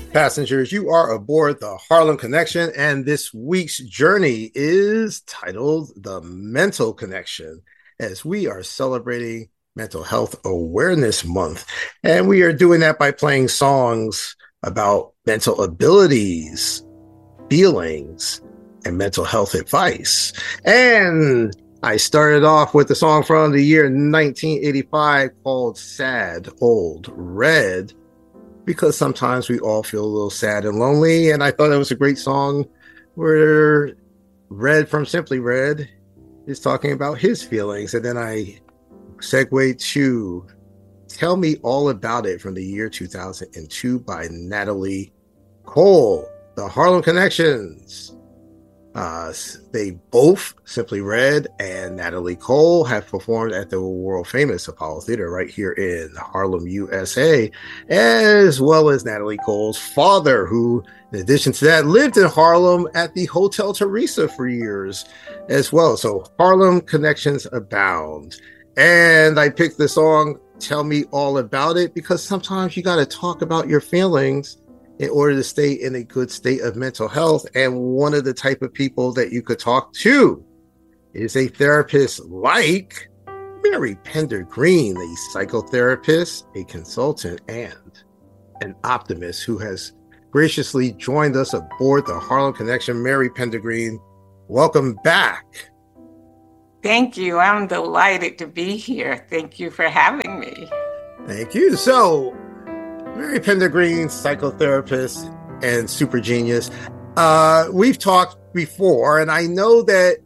Passengers, you are aboard the Harlem Connection, and this week's journey is titled The Mental Connection, as we are celebrating Mental Health Awareness Month. And we are doing that by playing songs about mental abilities, feelings, and mental health advice. And I started off with a song from the year 1985 called Sad Old Red, because sometimes we all feel a little sad and lonely. And I thought it was a great song where Red from Simply Red is talking about his feelings. And then I segue to Tell Me All About It from the year 2002 by Natalie Cole, the Harlem Connections. They both, Simply Red and Natalie Cole, have performed at the world famous Apollo Theater right here in Harlem, USA, as well as Natalie Cole's father, who, in addition to that, lived in Harlem at the Hotel Teresa for years as well. So Harlem connections abound. And I picked the song Tell Me All About It because sometimes you got to talk about your feelings in order to stay in a good state of mental health. And one of the type of people that you could talk to is a therapist like Mary Pender Green, a psychotherapist, a consultant, and an optimist who has graciously joined us aboard the Harlem Connection. Mary Pender Green, welcome back. Thank you. I'm delighted to be here. Thank you for having me. Thank you. So, Mary Pender Green, psychotherapist and super genius. We've talked before, and I know that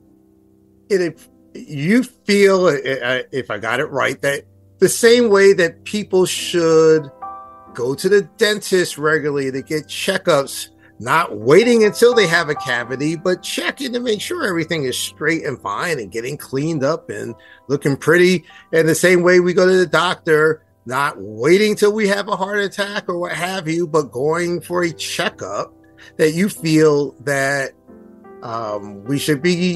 you feel, if I got it right, that the same way that people should go to the dentist regularly to get checkups, not waiting until they have a cavity, but checking to make sure everything is straight and fine and getting cleaned up and looking pretty. And the same way we go to the doctor, not waiting till we have a heart attack or what have you, but going for a checkup, that you feel that we should be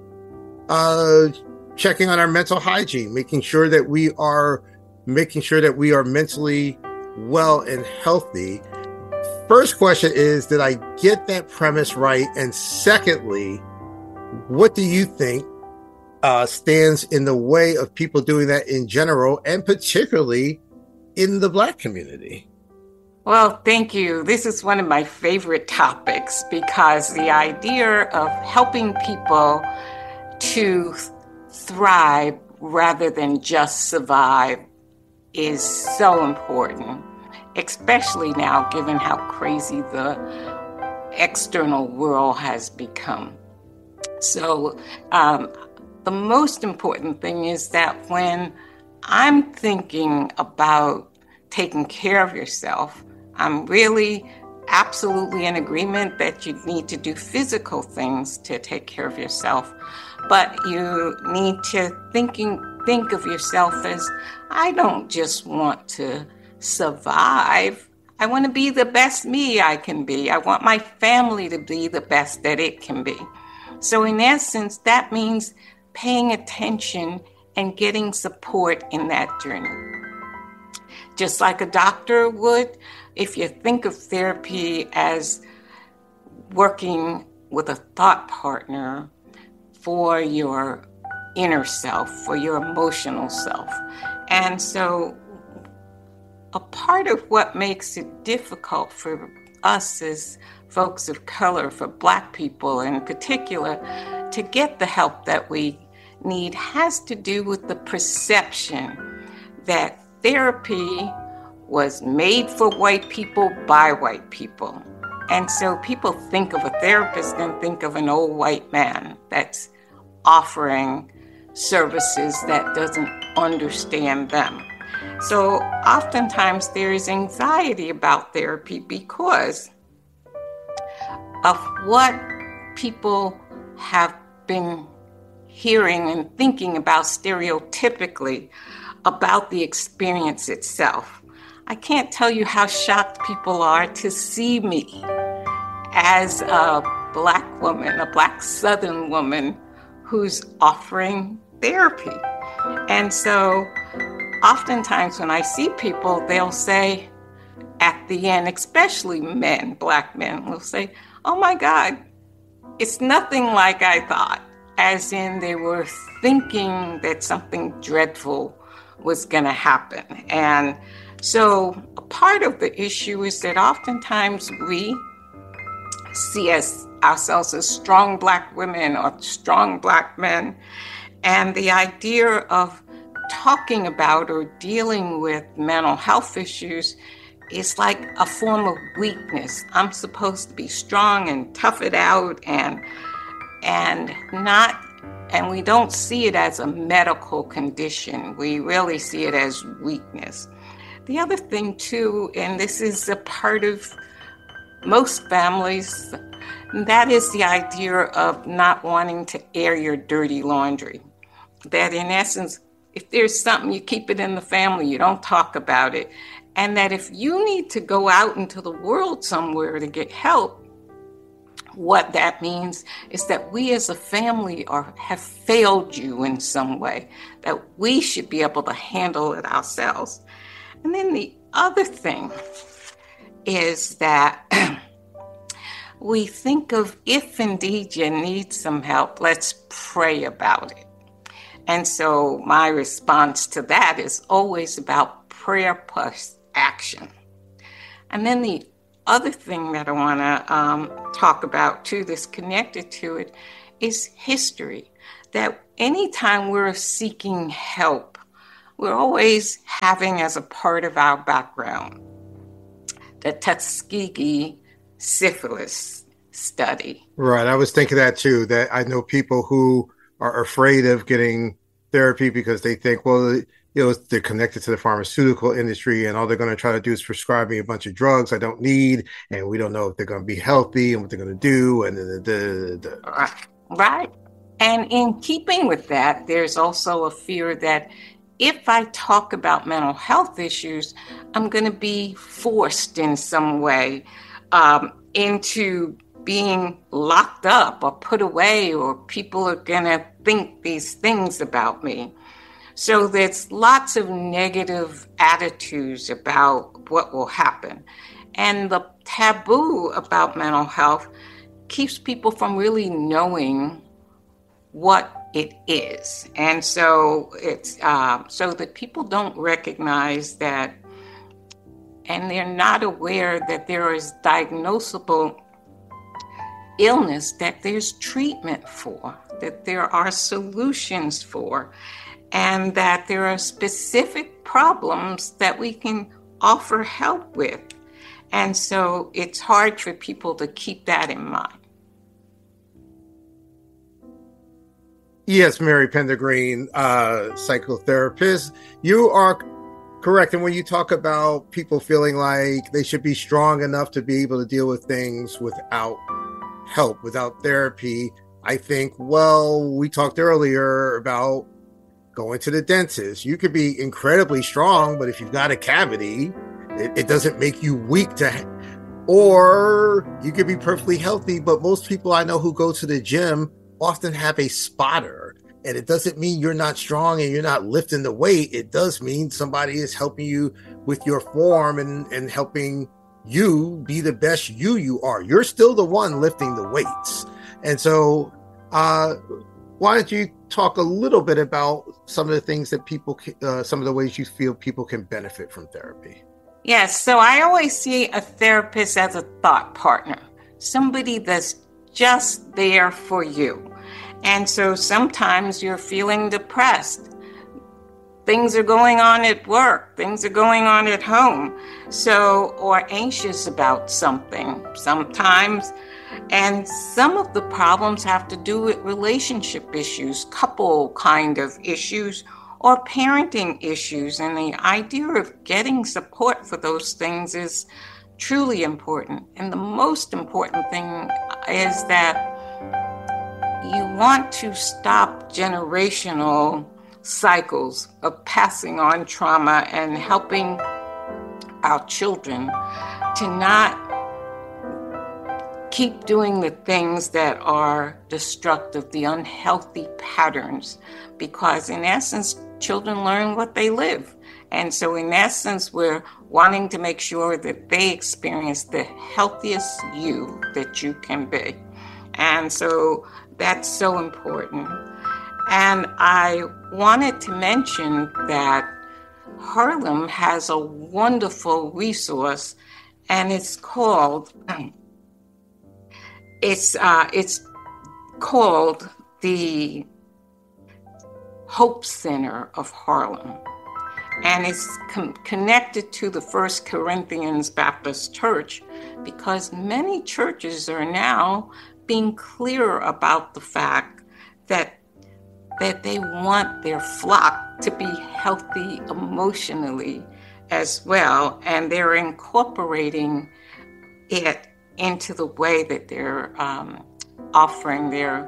checking on our mental hygiene, making sure that we are mentally well and healthy. First question is, did I get that premise right? And secondly, what do you think stands in the way of people doing that in general, and particularly in the Black community? Well, thank you. This is one of my favorite topics because the idea of helping people to thrive rather than just survive is so important, especially now given how crazy the external world has become. So, the most important thing is that when I'm thinking about taking care of yourself, I'm really absolutely in agreement that you need to do physical things to take care of yourself, but you need to think of yourself as, I don't just want to survive. I want to be the best me I can be. I want my family to be the best that it can be. So in essence, that means paying attention and getting support in that journey. Just like a doctor would, if you think of therapy as working with a thought partner for your inner self, for your emotional self. And so a part of what makes it difficult for us as folks of color, for Black people in particular, to get the help that we need has to do with the perception that therapy was made for white people by white people. And so people think of a therapist and think of an old white man that's offering services that doesn't understand them. So oftentimes there is anxiety about therapy because of what people have been hearing and thinking about stereotypically about the experience itself. I can't tell you how shocked people are to see me as a Black woman, a Black Southern woman who's offering therapy. And so oftentimes when I see people, they'll say, at the end, especially men, Black men, will say, oh my God, it's nothing like I thought, as in they were thinking that something dreadful was going to happen. And so a part of the issue is that oftentimes we see ourselves as strong Black women or strong Black men, and the idea of talking about or dealing with mental health issues is like a form of weakness. I'm supposed to be strong and tough it out and we don't see it as a medical condition. We really see it as weakness. The other thing too, and this is a part of most families, that is the idea of not wanting to air your dirty laundry. That in essence, if there's something, you keep it in the family, you don't talk about it. And that if you need to go out into the world somewhere to get help, what that means is that we as a family have failed you in some way, that we should be able to handle it ourselves. And then the other thing is that we think of, if indeed you need some help, let's pray about it. And so my response to that is always about prayer plus action. And then the other thing that I want to talk about too, that's connected to it, is history. That anytime we're seeking help, we're always having as a part of our background the Tuskegee syphilis study. Right. I was thinking that too, that I know people who are afraid of getting therapy because they think, well, they're connected to the pharmaceutical industry and all they're going to try to do is prescribe me a bunch of drugs I don't need. And we don't know if they're going to be healthy and what they're going to do. And Right. And in keeping with that, there's also a fear that if I talk about mental health issues, I'm going to be forced in some way into being locked up or put away, or people are going to think these things about me. So there's lots of negative attitudes about what will happen. And the taboo about mental health keeps people from really knowing what it is. And so it's so that people don't recognize that, and they're not aware that there is diagnosable illness that there's treatment for, that there are solutions for, and that there are specific problems that we can offer help with. And so it's hard for people to keep that in mind. Yes, Mary Pendergreen, psychotherapist, you are correct. And when you talk about people feeling like they should be strong enough to be able to deal with things without help, without therapy, I think, well, we talked earlier about going to the dentist. You could be incredibly strong, but if you've got a cavity, it doesn't make you weak or you could be perfectly healthy, but most people I know who go to the gym often have a spotter, and it doesn't mean you're not strong and you're not lifting the weight. It does mean somebody is helping you with your form and helping you be the best you are. You're still the one lifting the weights. And so why don't you talk a little bit about some of the things that people, some of the ways you feel people can benefit from therapy? Yes. So I always see a therapist as a thought partner, somebody that's just there for you. And so sometimes you're feeling depressed. Things are going on at work, things are going on at home, or anxious about something sometimes. And some of the problems have to do with relationship issues, couple kind of issues, or parenting issues. And the idea of getting support for those things is truly important. And the most important thing is that you want to stop generational cycles of passing on trauma and helping our children to not keep doing the things that are destructive, the unhealthy patterns, because in essence, children learn what they live. And so in essence, we're wanting to make sure that they experience the healthiest you that you can be. And so that's so important. And I wanted to mention that Harlem has a wonderful resource, and it's called the Hope Center of Harlem. And it's connected to the First Corinthians Baptist Church, because many churches are now being clear about the fact that they want their flock to be healthy emotionally as well, and they're incorporating it into the way that they're offering their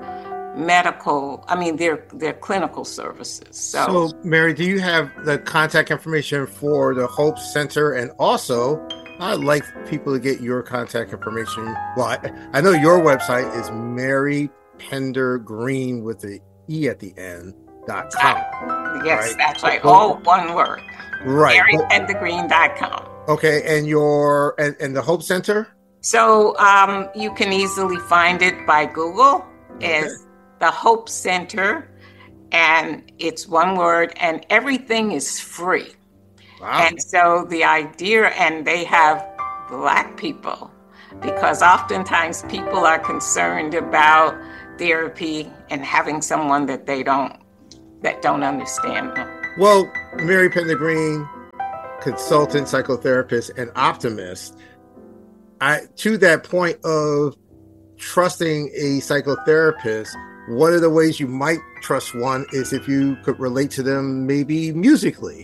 their clinical services. So, Mary, do you have the contact information for the Hope Center? And also, I'd like people to get your contact information. Well, I know your website is Mary Pender Green with the E at the end .com. Yes, right? That's right. All one word. Right. MaryPenderGreen.com. Okay, and and the Hope Center? So you can easily find it by Google. It's the Hope Center, and it's one word, and everything is free. Wow. And so the idea, and they have Black people, because oftentimes people are concerned about therapy and having someone that don't understand them. Well, Mary Pender Green, consultant, psychotherapist, and optimist. To that point of trusting a psychotherapist, one of the ways you might trust one is if you could relate to them maybe musically.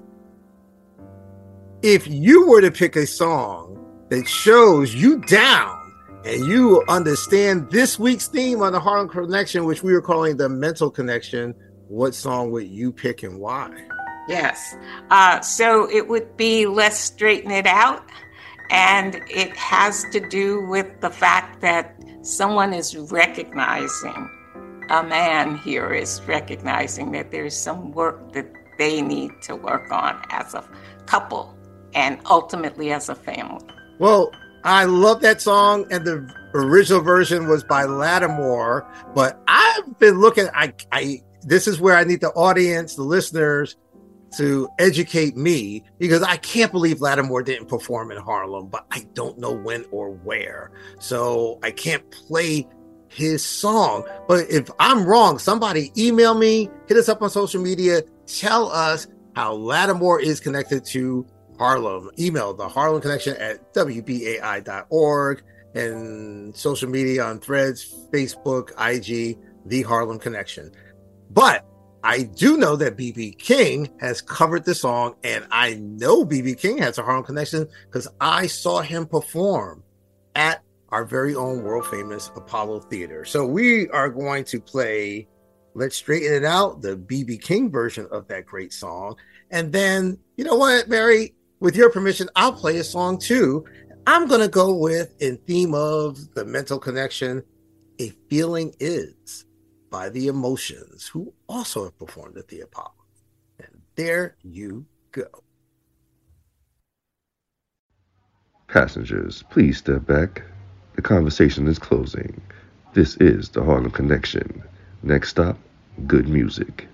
If you were to pick a song that shows you down and you understand this week's theme on the Harlem Connection, which we were calling the mental connection, what song would you pick and why? Yes. So it would be Let's Straighten It Out. And it has to do with the fact that someone is recognizing, a man here is recognizing that there's some work that they need to work on as a couple and ultimately as a family. Well, I love that song, and the original version was by Lattimore, but I've been looking, this is where I need the audience, the listeners, to educate me, because I can't believe Lattimore didn't perform in Harlem, but I don't know when or where. So I can't play his song. But if I'm wrong, somebody email me, hit us up on social media, tell us how Lattimore is connected to Harlem. Email the Harlem Connection at WBAI.org, and social media on Threads, Facebook, IG, The Harlem Connection. But I do know that B.B. King has covered the song, and I know B.B. King has a Harlem connection because I saw him perform at our very own world famous Apollo Theater. So we are going to play Let's Straighten It Out, the B.B. King version of that great song. And then, you know what, Mary, with your permission, I'll play a song too. I'm going to go with, in theme of the mental connection, A Feeling Is by The Emotions, who also have performed at the Apollo. And there you go. Passengers, please step back. The conversation is closing. This is the Harlem Connection. Next stop, good music.